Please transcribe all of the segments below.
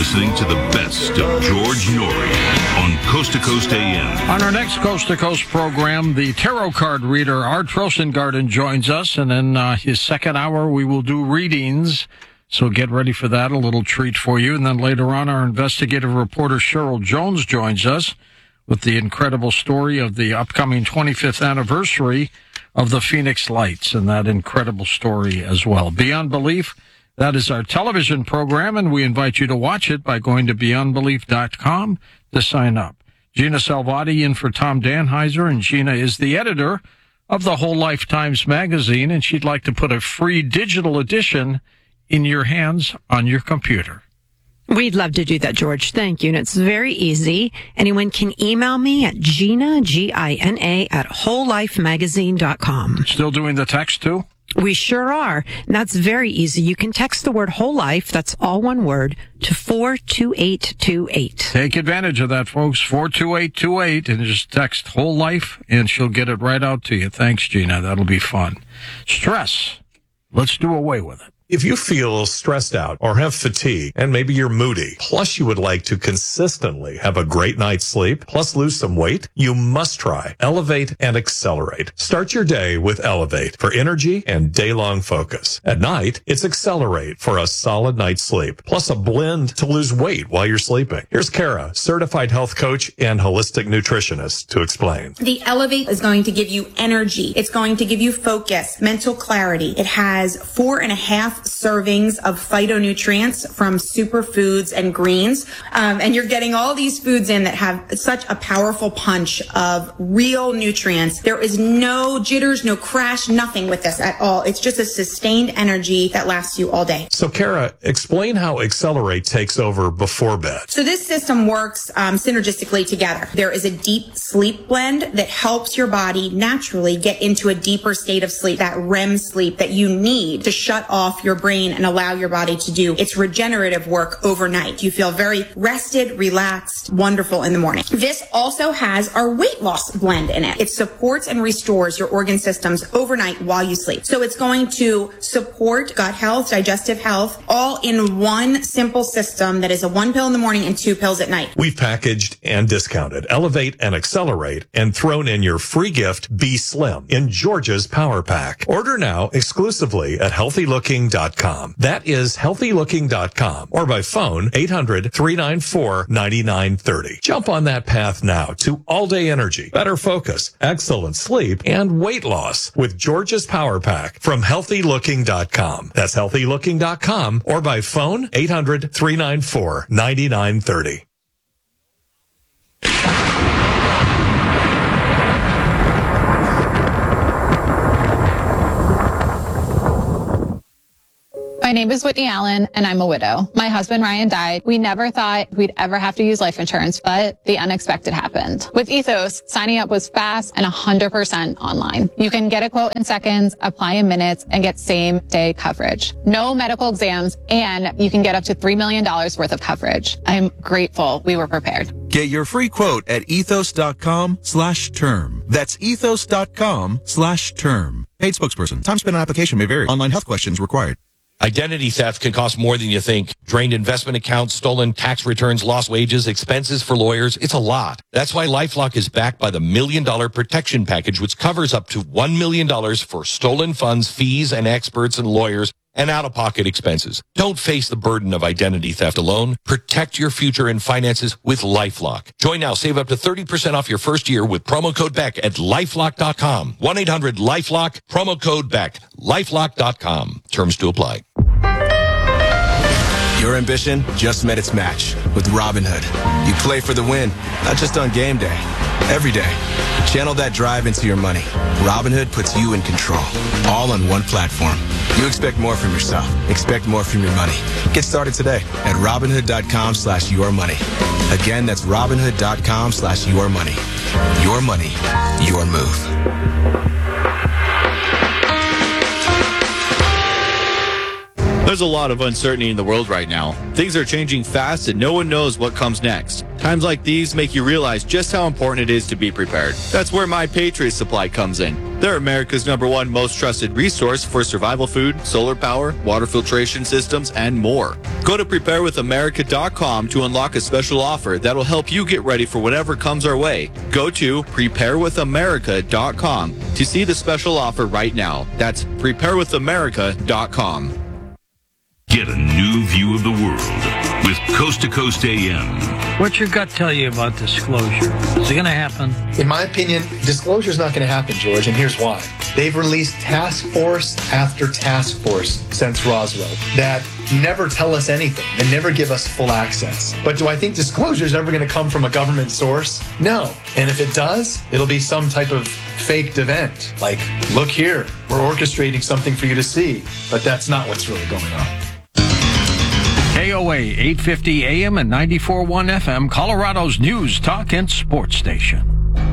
listening to the best of George Noory on Coast to Coast AM. On our next Coast to Coast program, the tarot card reader Art Rosengarten joins us, and in his second hour, we will do readings. So get ready for that, a little treat for you. And then later on, our investigative reporter Cheryl Jones joins us with the incredible story of the upcoming 25th anniversary of the Phoenix Lights, and that incredible story as well. Beyond Belief, that is our television program, and we invite you to watch it by going to beyondbelief.com to sign up. Gina Salvati in for Tom Danheiser, and Gina is the editor of the Whole Life Times magazine, and she'd like to put a free digital edition in your hands on your computer. We'd love to do that, George. Thank you. And it's very easy. Anyone can email me at Gina, Gina, at wholelifemagazine.com. Still doing the text, too? We sure are. And that's very easy. You can text the word whole life, that's all one word, to 42828. Take advantage of that, folks. 42828, and just text whole life, and she'll get it right out to you. Thanks, Gina. That'll be fun. Stress. Let's do away with it. If you feel stressed out or have fatigue and maybe you're moody, plus you would like to consistently have a great night's sleep, plus lose some weight, you must try Elevate and Accelerate. Start your day with Elevate for energy and day-long focus. At night, it's Accelerate for a solid night's sleep, plus a blend to lose weight while you're sleeping. Here's Kara, certified health coach and holistic nutritionist, to explain. The Elevate is going to give you energy. It's going to give you focus, mental clarity. It has 4.5 servings of phytonutrients from superfoods and greens. And you're getting all these foods in that have such a powerful punch of real nutrients. There is no jitters, no crash, nothing with this at all. It's just a sustained energy that lasts you all day. So Kara, explain how Accelerate takes over before bed. So this system works synergistically together. There is a deep sleep blend that helps your body naturally get into a deeper state of sleep, that REM sleep that you need to shut off your brain and allow your body to do its regenerative work overnight. You feel very rested, relaxed, wonderful in the morning. This also has our weight loss blend in it. It supports and restores your organ systems overnight while you sleep. So it's going to support gut health, digestive health, all in one simple system that is a 1 pill in the morning and 2 pills at night. We've packaged and discounted Elevate and Accelerate and thrown in your free gift, Be Slim, in Georgia's Power Pack. Order now exclusively at healthylooking.com. That is healthylooking.com or by phone 800-394-9930. Jump on that path now to all-day energy, better focus, excellent sleep, and weight loss with Georgia's Power Pack from healthylooking.com. That's healthylooking.com or by phone 800-394-9930. My name is Whitney Allen, and I'm a widow. My husband, Ryan, died. We never thought we'd ever have to use life insurance, but the unexpected happened. With Ethos, signing up was fast and 100% online. You can get a quote in seconds, apply in minutes, and get same-day coverage. No medical exams, and you can get up to $3 million worth of coverage. I'm grateful we were prepared. Get your free quote at ethos.com/term. That's ethos.com/term. Paid spokesperson. Time spent on application may vary. Online health questions required. Identity theft can cost more than you think. Drained investment accounts, stolen tax returns, lost wages, expenses for lawyers. It's a lot. That's why LifeLock is backed by the $1 Million Protection Package, which covers up to $1 million for stolen funds, fees, and experts and lawyers, and out-of-pocket expenses. Don't face the burden of identity theft alone. Protect your future and finances with LifeLock. Join now. Save up to 30% off your first year with promo code BECK at LifeLock.com. 1-800-LifeLock, promo code BECK. LifeLock.com. Terms to apply. Your ambition just met its match with Robinhood. You play for the win, not just on game day, every day. Channel that drive into your money. Robinhood puts you in control, all on one platform. You expect more from yourself. Expect more from your money. Get started today at Robinhood.com/yourmoney. Again, that's Robinhood.com/yourmoney. Your money, your move. There's a lot of uncertainty in the world right now. Things are changing fast and no one knows what comes next. Times like these make you realize just how important it is to be prepared. That's where My Patriot Supply comes in. They're America's #1 most trusted resource for survival food, solar power, water filtration systems, and more. Go to preparewithamerica.com to unlock a special offer that'll help you get ready for whatever comes our way. Go to preparewithamerica.com to see the special offer right now. That's preparewithamerica.com. Get a new view of the world with Coast to Coast AM. What's your gut tell you about disclosure? Is it going to happen? In my opinion, disclosure is not going to happen, George, and here's why. They've released task force after task force since Roswell that never tell us anything and never give us full access. But do I think disclosure is ever going to come from a government source? No. And if it does, it'll be some type of faked event. Like, look here, we're orchestrating something for you to see. But that's not what's really going on. KOA 850 AM and 94.1 FM, Colorado's news, talk, and sports station.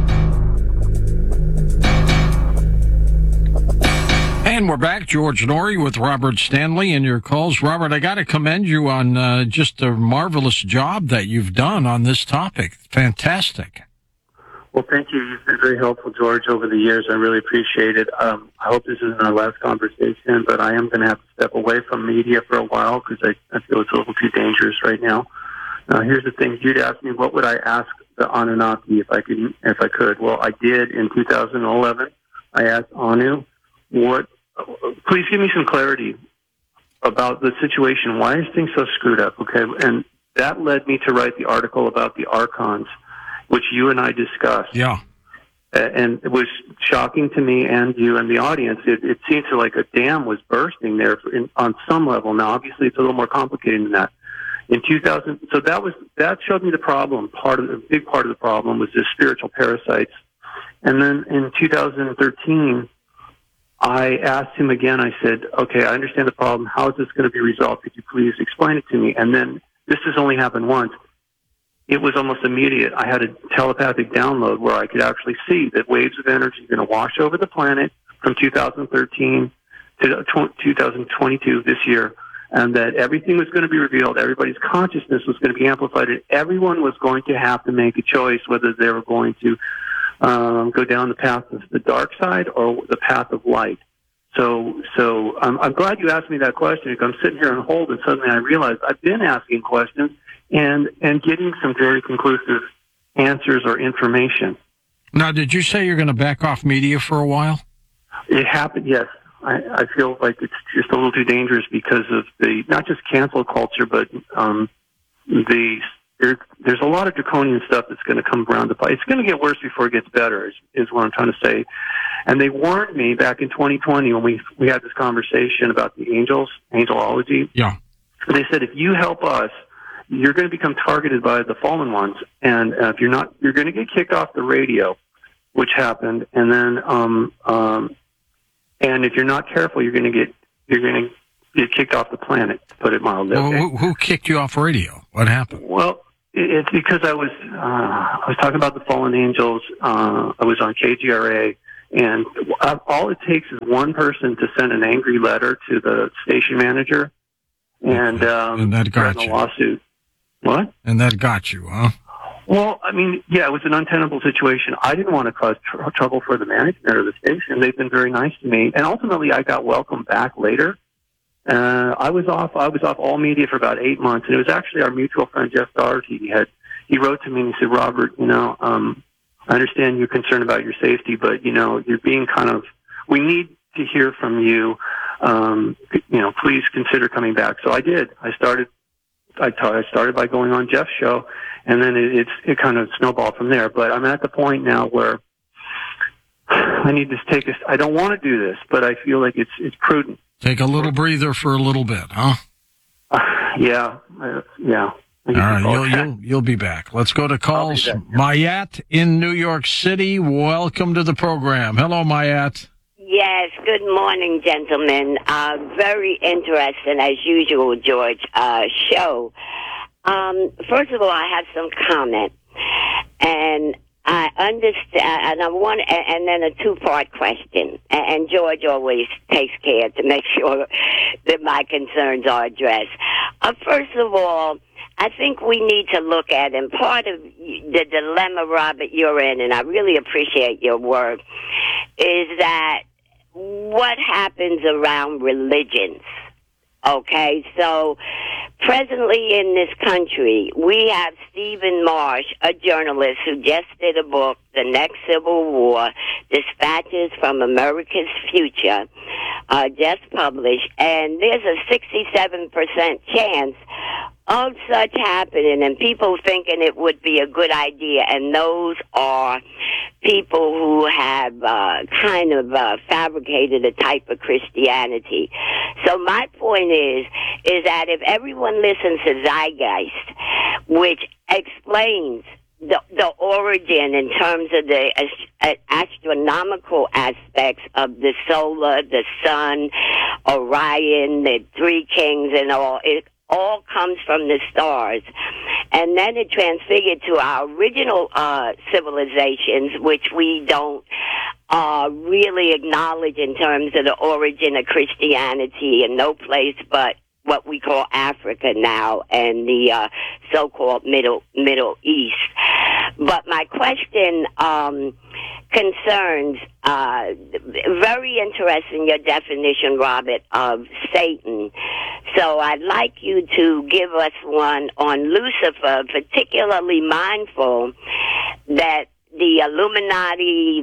And we're back. George Noory with Robert Stanley in your calls. Robert, I got to commend you on just a marvelous job that you've done on this topic. Fantastic. Well, thank you. You've been very helpful, George, over the years. I really appreciate it. I hope this isn't our last conversation, but I am going to have to step away from media for a while because I feel it's a little too dangerous right now. Here's the thing. You'd ask me, what would I ask the Anunnaki if I could? Well, I did in 2011. I asked Anu, please give me some clarity about the situation. Why is things so screwed up? Okay. And that led me to write the article about the Archons, which you and I discussed. Yeah. And it was shocking to me and you and the audience. It seemed to like a dam was bursting there on some level. Now, obviously, it's a little more complicated than that. In 2000, so that showed me the problem. A big part of the problem was the spiritual parasites. And then in 2013, I asked him again. I said, "Okay, I understand the problem. How is this going to be resolved? Could you please explain it to me?" And then this has only happened once. It was almost immediate. I had a telepathic download where I could actually see that waves of energy are going to wash over the planet from 2013 to 2022 this year, and that everything was going to be revealed. Everybody's consciousness was going to be amplified, and everyone was going to have to make a choice whether they were going to go down the path of the dark side or the path of light. So I'm glad you asked me that question, because I'm sitting here on hold, and suddenly I realized I've been asking questions and getting some very conclusive answers or information. Now, did you say you're going to back off media for a while? It happened, yes. I feel like it's just a little too dangerous because of the, not just cancel culture, but there's a lot of draconian stuff that's going to come around the pipe. It's going to get worse before it gets better, is what I'm trying to say. And they warned me back in 2020 when we had this conversation about the angels, angelology. Yeah. They said, if you help us, you're going to become targeted by the fallen ones. And if you're not, you're going to get kicked off the radio, which happened. And then, and if you're not careful, you're going to get kicked off the planet, to put it mildly. Well, okay? who kicked you off radio? What happened? Well, it's because I was talking about the fallen angels. I was on KGRA, and all it takes is one person to send an angry letter to the station manager, and that got you. A lawsuit. What? And that got you, huh? Well, I mean, yeah, it was an untenable situation. I didn't want to cause trouble for the management or the station. They've been very nice to me, and ultimately, I got welcomed back later. I was off all media for about 8 months, and it was actually our mutual friend Jeff Doherty. He wrote to me and he said, "Robert, I understand you're concerned about your safety, but you're being we need to hear from you. Please consider coming back." So I did. I started by going on Jeff's show, and then it kind of snowballed from there. But I'm at the point now where I need to I don't want to do this, but I feel like it's prudent. Take a little breather for a little bit, huh? Yeah. All right, you'll be back. Let's go to calls. Mayat in New York City. Welcome to the program. Hello, Mayat. Yes, good morning, gentlemen. Very interesting, as usual, George, show. First of all, I have some comment. And I understand, and then a two-part question. And George always takes care to make sure that my concerns are addressed. First of all, I think we need to look at, and part of the dilemma, Robert, you're in, and I really appreciate your work, is that what happens around religions. Okay, so presently in this country, we have Stephen Marsh, a journalist who just did a book, The Next Civil War, Dispatches from America's Future, just published, and there's a 67% chance of such happening, and people thinking it would be a good idea, and those are people who have kind of fabricated a type of Christianity. So my point is that if everyone listens to Zeitgeist, which explains the origin in terms of the astronomical aspects of the solar, the sun, Orion, the three kings and it all comes from the stars. And then it transfigured to our original civilizations, which we don't really acknowledge in terms of the origin of Christianity in no place but what we call Africa now and the so-called Middle East. But my question concerns, very interesting, your definition, Robert, of Satan. So I'd like you to give us one on Lucifer, particularly mindful that the Illuminati,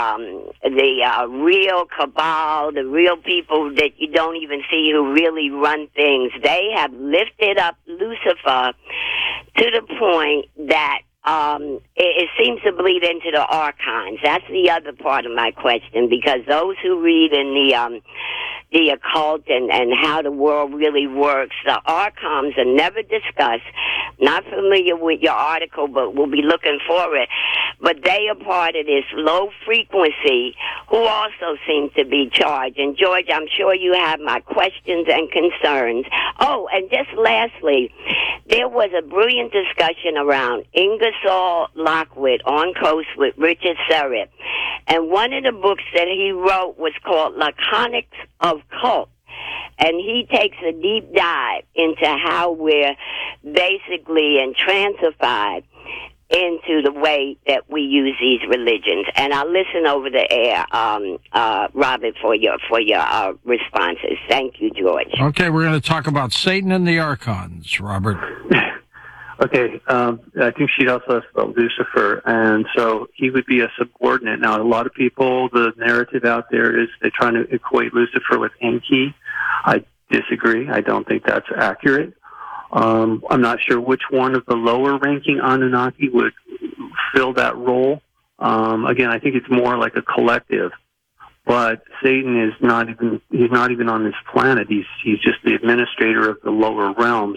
the real cabal, the real people that you don't even see who really run things, they have lifted up Lucifer to the point that it seems to bleed into the archons. That's the other part of my question, because those who read in the occult and how the world really works, the archons are never discussed. Not familiar with your article, but we'll be looking for it. But they are part of this low frequency who also seem to be charged. And George, I'm sure you have my questions and concerns. Oh, and just lastly, there was a brilliant discussion around Ingersoll Lockwood on Coast with Richard Serrett. And one of the books that he wrote was called Laconics of Cult. And he takes a deep dive into how we're basically entransified into the way that we use these religions. And I'll listen over the air, Robert, for your responses. Thank you, George. Okay, we're going to talk about Satan and the archons, Robert. Okay, I think she'd also asked about Lucifer, and so he would be a subordinate. Now, a lot of people, the narrative out there is they're trying to equate Lucifer with Enki. I disagree. I don't think that's accurate. I'm not sure which one of the lower-ranking Anunnaki would fill that role. Again, I think it's more like a collective. But Satan is he's not even on this planet. He's just the administrator of the lower realms.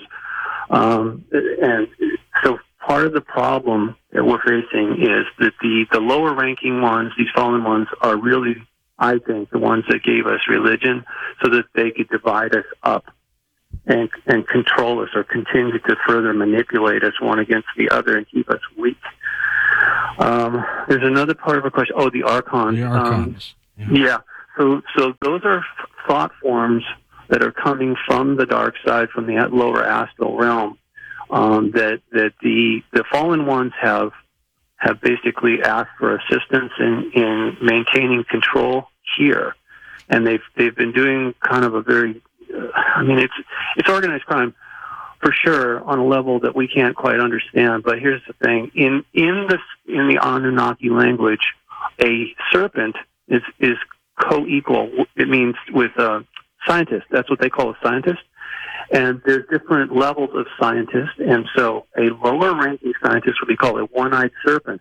And so part of the problem that we're facing is that the lower ranking ones, these fallen ones, are really, I think, the ones that gave us religion so that they could divide us up and control us or continue to further manipulate us one against the other and keep us weak. There's another part of our question. Oh, the archons. The archons. Yeah. So those are thought forms that are coming from the dark side, from the lower astral realm, that the fallen ones have basically asked for assistance in maintaining control here, and they've been doing kind of a very, it's organized crime for sure on a level that we can't quite understand. But here's the thing: in the Anunnaki language, a serpent is co-equal. It means with scientist. That's what they call a scientist. And there's different levels of scientists. And so a lower ranking scientist would be called a one-eyed serpent,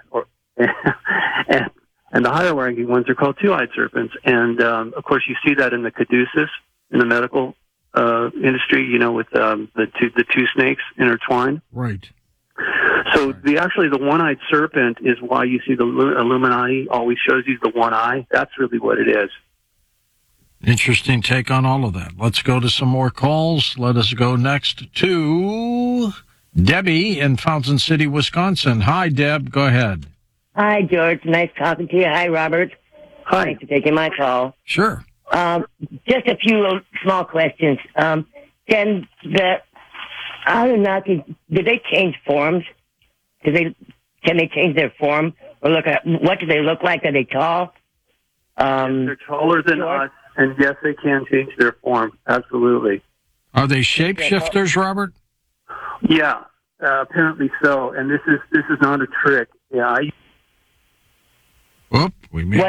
and the higher ranking ones are called two-eyed serpents. And, of course, you see that in the caduceus, in the medical, industry, with, the two snakes intertwined. Right. So the one-eyed serpent is why you see the Illuminati always shows you the one eye. That's really what it is. Interesting take on all of that. Let's go to some more calls. Let us go next to Debbie in Fountain City, Wisconsin. Hi, Deb. Go ahead. Hi, George. Nice talking to you. Hi, Robert. Hi. Thanks for taking my call. Sure. Just a few small questions. Can the Anunnaki, do they change forms? Can they change their form? Or look at what do they look like? Are they tall? They're taller than us, and yes, they can change their form. Absolutely. Are they shapeshifters, Robert? Yeah, apparently so. And this is not a trick. Yeah. What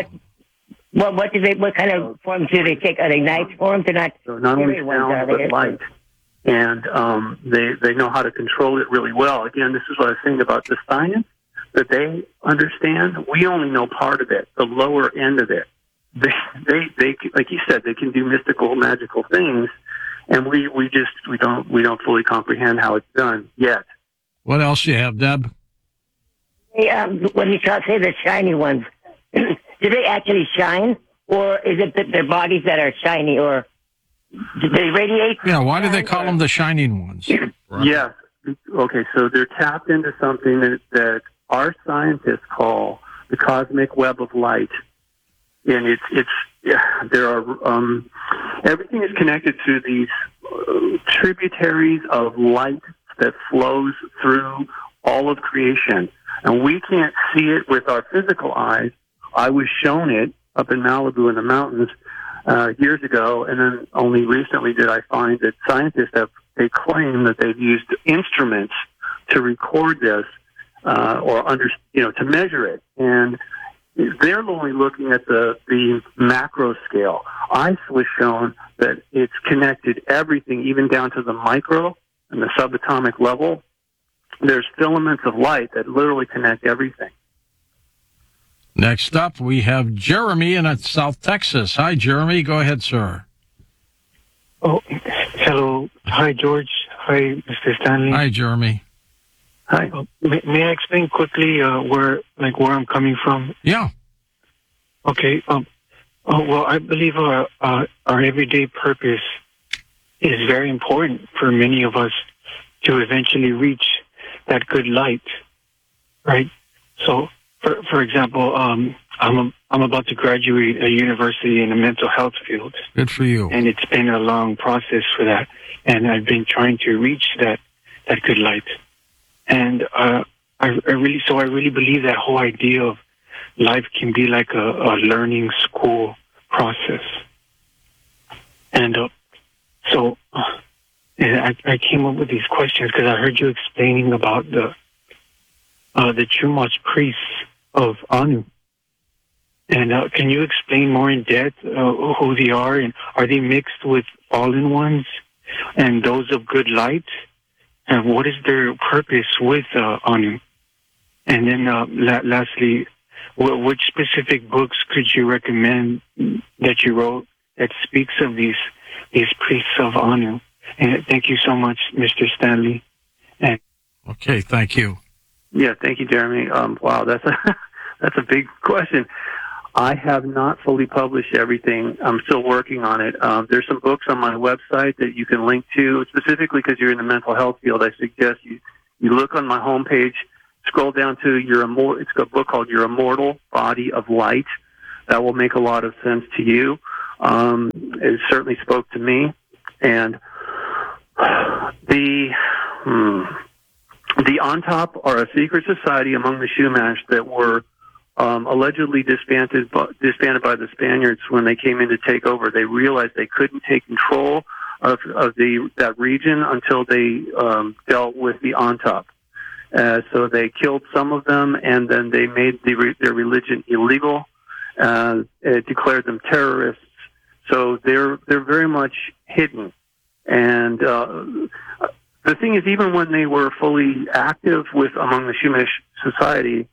kind of forms do they take? Are they nice forms? They're not. So not only sound but light, and they know how to control it really well. Again, this is what I was saying about the science that they understand. We only know part of it, the lower end of it. They like you said, they can do mystical, magical things, and we don't fully comprehend how it's done yet. What else do you have, Deb? Hey, when you say the shiny ones, do they actually shine, or is it that their bodies that are shiny, or do they radiate? Yeah, why do they call them the shining ones? Yes. Okay, so they're tapped into something that our scientists call the cosmic web of light. And there are, everything is connected to these tributaries of light that flows through all of creation. And we can't see it with our physical eyes. I was shown it up in Malibu in the mountains years ago, and then only recently did I find that scientists they claim that they've used instruments to record this to measure it. And they're only looking at the macro scale. I was shown that it's connected everything, even down to the micro and the subatomic level. There's filaments of light that literally connect everything. Next up, we have Jeremy in South Texas. Hi, Jeremy. Go ahead, sir. Oh, hello. Hi, George. Hi, Mr. Stanley. Hi, Jeremy. Hi. May I explain quickly where I'm coming from? Yeah. Okay. Well, I believe our everyday purpose is very important for many of us to eventually reach that good light, right? So, for example, I'm about to graduate a university in the mental health field. Good for you. And it's been a long process for that, and I've been trying to reach that good light. And I really believe that whole idea of life can be like a learning school process. And so I came up with these questions because I heard you explaining about the Chumash priests of Anu. And can you explain more in depth who they are, and are they mixed with fallen ones and those of good light? And what is their purpose with Anu? And then lastly, which specific books could you recommend that you wrote that speaks of these priests of Anu? And thank you so much, Mr. Stanley. And okay, thank you. Yeah, thank you, Jeremy. Wow, that's a big question. I have not fully published everything. I'm still working on it. There's some books on my website that you can link to, specifically because you're in the mental health field. I suggest you look on my homepage, scroll down to it's a book called Your Immortal Body of Light. That will make a lot of sense to you. It certainly spoke to me. And the Antop are a secret society among the Chumash that were allegedly disbanded by the Spaniards when they came in to take over. They realized they couldn't take control of that region until they dealt with the Antop. So they killed some of them, and then they made their religion illegal, declared them terrorists. So they're very much hidden. And the thing is, even when they were fully active among the Chumash society,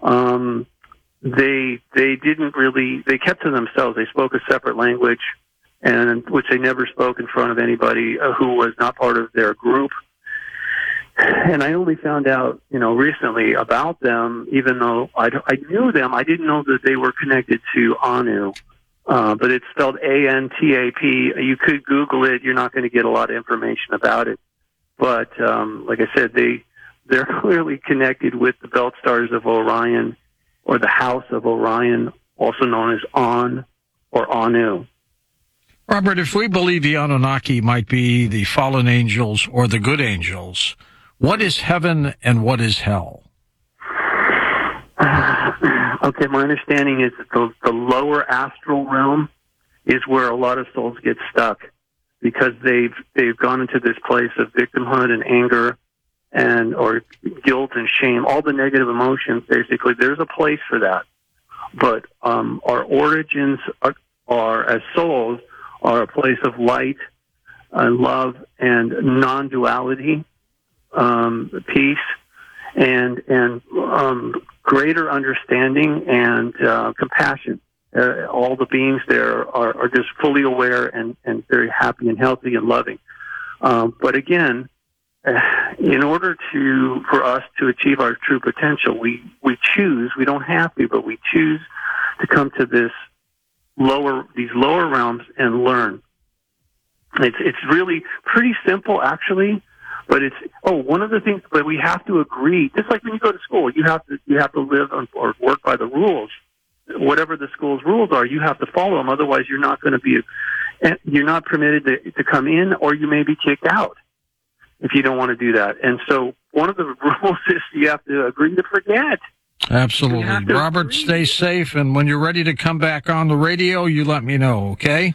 they didn't really, they kept to themselves. They spoke a separate language, and which they never spoke in front of anybody who was not part of their group. And I only found out, recently about them, even though I knew them. I didn't know that they were connected to Anu, but it's spelled Antap. You could Google it. You're not going to get a lot of information about it. But like I said, they're clearly connected with the belt stars of Orion, or the House of Orion, also known as On or Anu. Robert, if we believe the Anunnaki might be the fallen angels or the good angels, what is heaven and what is hell? Okay, my understanding is that the lower astral realm is where a lot of souls get stuck because they've gone into this place of victimhood and anger and or guilt and shame, all the negative emotions. Basically, there's a place for that, but our origins are as souls are a place of light, love, and non-duality, peace, and greater understanding and compassion. All the beings there are just fully aware and very happy and healthy and loving. But again, in order for us to achieve our true potential, we choose. We don't have to, but we choose to come to these lower realms and learn. It's really pretty simple, actually. But one of the things. But we have to agree. Just like when you go to school, you have to live or work by the rules. Whatever the school's rules are, you have to follow them. Otherwise, you're not permitted to come in, or you may be kicked out if you don't want to do that. And so, one of the rules is you have to agree to forget. Absolutely. Robert, stay safe, and when you're ready to come back on the radio, you let me know, okay?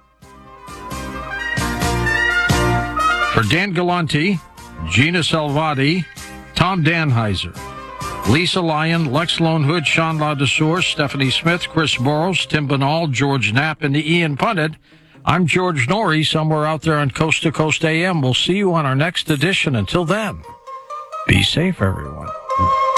For Dan Galante, Gina Salvati, Tom Danheiser, Lisa Lyon, Lex Lone Hood, Sean LaDessour, Stephanie Smith, Chris Boros, Tim Banal, George Knapp, and the Ian Punnett, I'm George Norrie, somewhere out there on Coast to Coast AM. We'll see you on our next edition. Until then, be safe, everyone.